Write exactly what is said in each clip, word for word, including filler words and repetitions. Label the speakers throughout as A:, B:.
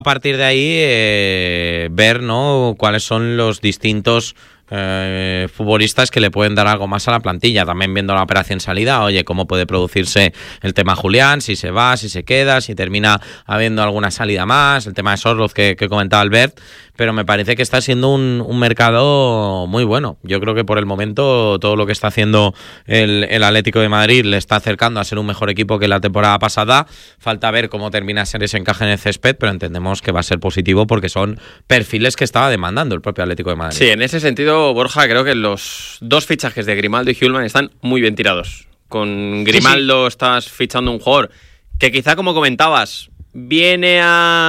A: a partir de ahí eh, ver, ¿no?, cuáles son los distintos Eh, futbolistas que le pueden dar algo más a la plantilla. También viendo la operación salida, oye, cómo puede producirse el tema Julián, si se va, si se queda, si termina habiendo alguna salida más, el tema de Sorloz que, que comentaba Albert, pero me parece que está siendo un, un mercado muy bueno. Yo creo que por el momento todo lo que está haciendo el, el Atlético de Madrid le está acercando a ser un mejor equipo que la temporada pasada. Falta ver cómo termina a ser ese encaje en el césped, pero entendemos que va a ser positivo porque son perfiles que estaba demandando el propio Atlético de Madrid.
B: Sí, en ese sentido, Borja, creo que los dos fichajes de Grimaldo y Hjulmand están muy bien tirados. Con Grimaldo sí, sí. estás fichando un jugador que quizá, como comentabas, viene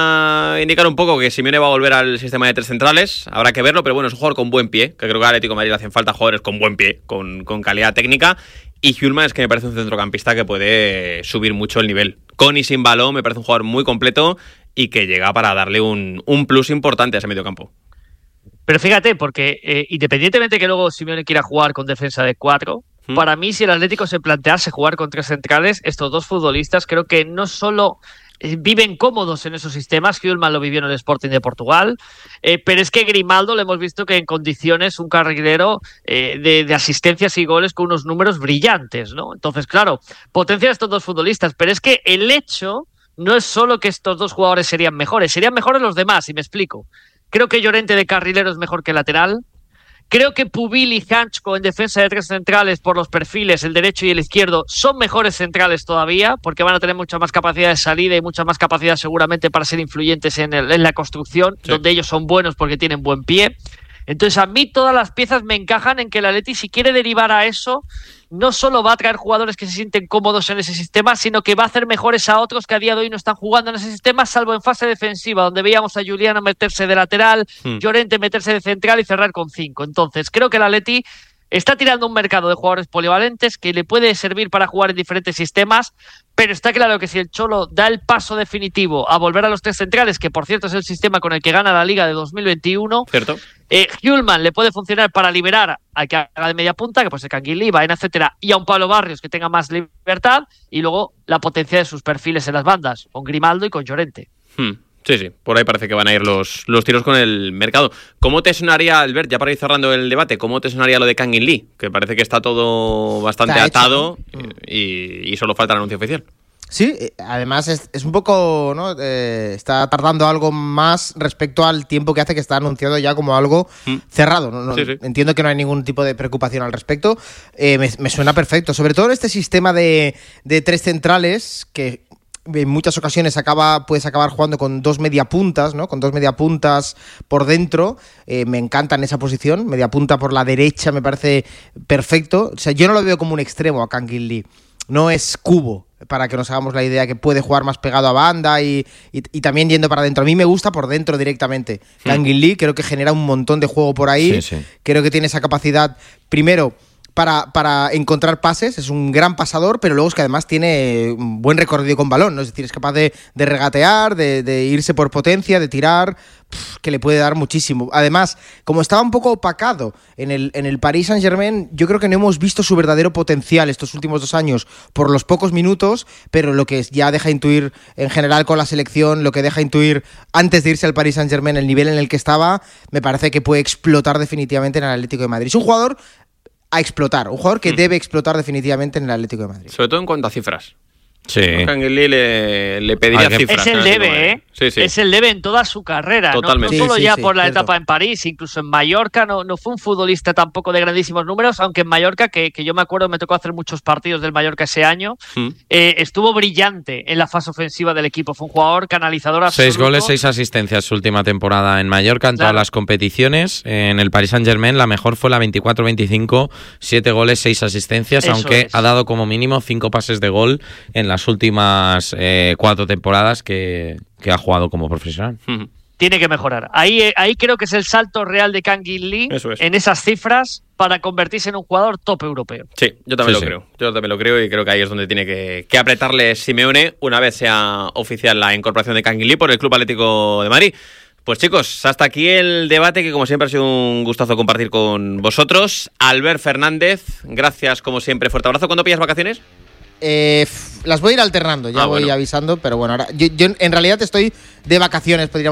B: a indicar un poco que Simeone va a volver al sistema de tres centrales. Habrá que verlo, pero bueno, es un jugador con buen pie, que creo que al Atlético de Madrid le hacen falta jugadores con buen pie, con, con calidad técnica. Y Hjulmand es que me parece un centrocampista que puede subir mucho el nivel. Con y sin balón me parece un jugador muy completo y que llega para darle un, un plus importante a ese mediocampo.
C: Pero fíjate, porque eh, independientemente que luego Simeone quiera jugar con defensa de cuatro, ¿Mm? para mí, si el Atlético se plantease jugar con tres centrales, estos dos futbolistas creo que no solo eh, viven cómodos en esos sistemas. Hjulmand lo vivió en el Sporting de Portugal, eh, pero es que Grimaldo le hemos visto que en condiciones un carrilero eh, de, de asistencias y goles con unos números brillantes, ¿no? Entonces, claro, potencia a estos dos futbolistas, pero es que el hecho no es solo que estos dos jugadores serían mejores, serían mejores los demás, y me explico. Creo que Llorente de carrilero es mejor que lateral. Creo que Pubil y Hanchko en defensa de tres centrales por los perfiles, el derecho y el izquierdo, son mejores centrales todavía, porque van a tener mucha más capacidad de salida y mucha más capacidad seguramente para ser influyentes en, el, en la construcción, sí. donde ellos son buenos porque tienen buen pie. Entonces, a mí todas las piezas me encajan en que el Atleti, si quiere derivar a eso, no solo va a traer jugadores que se sienten cómodos en ese sistema, sino que va a hacer mejores a otros que a día de hoy no están jugando en ese sistema, salvo en fase defensiva, donde veíamos a Juliano meterse de lateral, hmm. Llorente meterse de central y cerrar con cinco. Entonces, creo que el Atleti está tirando un mercado de jugadores polivalentes que le puede servir para jugar en diferentes sistemas, pero está claro que si el Cholo da el paso definitivo a volver a los tres centrales, que por cierto es el sistema con el que gana la Liga de dos mil veintiuno,
B: ¿cierto?
C: Eh, Hjulmand le puede funcionar para liberar al que haga de media punta, que puede ser Canguilí, Baena, etcétera, y a un Pablo Barrios que tenga más libertad, y luego la potencia de sus perfiles en las bandas, con Grimaldo y con Llorente.
B: Hmm. Sí, sí, por ahí parece que van a ir los, los tiros con el mercado. ¿Cómo te sonaría, Albert, ya para ir cerrando el debate, cómo te sonaría lo de Kangin Lee? Que parece que está todo bastante está atado hecho, ¿no? y, y solo falta el anuncio oficial.
D: Sí, además es, es un poco, ¿no? Eh, está tardando algo más respecto al tiempo que hace que está anunciado ya como algo mm. cerrado. No, no, sí, sí. Entiendo que no hay ningún tipo de preocupación al respecto. Eh, me, me suena perfecto, sobre todo en este sistema de, de tres centrales que en muchas ocasiones acaba, puedes acabar jugando con dos mediapuntas, ¿no? Con dos mediapuntas por dentro. Eh, me encanta en esa posición. Mediapunta por la derecha me parece perfecto. O sea, yo no lo veo como un extremo a Kangin Lee. No es cubo, para que nos hagamos la idea, que puede jugar más pegado a banda y, y, y también yendo para adentro. A mí me gusta por dentro directamente. Hmm. Kangin Lee creo que genera un montón de juego por ahí. Sí, sí. Creo que tiene esa capacidad, primero, Para, para encontrar pases, es un gran pasador, pero luego es que además tiene un buen recorrido con balón, ¿no? Es decir, es capaz de, de regatear, de, de irse por potencia, de tirar, pff, que le puede dar muchísimo. Además, como estaba un poco opacado en el, en el Paris Saint-Germain, yo creo que no hemos visto su verdadero potencial estos últimos dos años por los pocos minutos, pero lo que ya deja intuir en general con la selección, lo que deja intuir antes de irse al Paris Saint-Germain, el nivel en el que estaba, me parece que puede explotar definitivamente en el Atlético de Madrid. Es un jugador a explotar, un jugador que mm. debe explotar definitivamente en el Atlético de Madrid.
B: Sobre todo en cuanto a cifras.
A: Sí.
B: Kangin Lee le, le pediría
C: Ver,
B: cifras.
C: Es el debe, ¿eh? Sí, sí. Es el debe en toda su carrera. Totalmente. No, no solo sí, sí, ya sí, por la cierto. etapa en París, incluso en Mallorca no, no fue un futbolista tampoco de grandísimos números, aunque en Mallorca, que, que yo me acuerdo, me tocó hacer muchos partidos del Mallorca ese año, mm. eh, estuvo brillante en la fase ofensiva del equipo. Fue un jugador canalizador absoluto.
A: Seis goles, seis asistencias su última temporada en Mallorca, en claro. todas las competiciones. En el Paris Saint-Germain la mejor fue la veinticuatro veinticinco, siete goles, seis asistencias, Eso aunque es. ha dado como mínimo cinco pases de gol en las últimas Eh, cuatro temporadas que, que ha jugado como profesional.
C: Uh-huh. Tiene que mejorar. Ahí, ahí creo que es el salto real de Kangin Lee es. en esas cifras para convertirse en un jugador top europeo.
B: Sí, yo también
A: sí,
B: lo
A: sí.
B: creo. Yo también lo creo y creo que ahí es donde tiene que, que apretarle Simeone una vez sea oficial la incorporación de Kangin Lee por el Club Atlético de Madrid. Pues chicos, hasta aquí el debate, que como siempre ha sido un gustazo compartir con vosotros. Albert Fernández, gracias como siempre, fuerte abrazo. ¿Cuándo pillas vacaciones?
D: Eh, las voy a ir alternando, ya ah, voy bueno. avisando, pero bueno, ahora yo, yo en realidad estoy de vacaciones, podríamos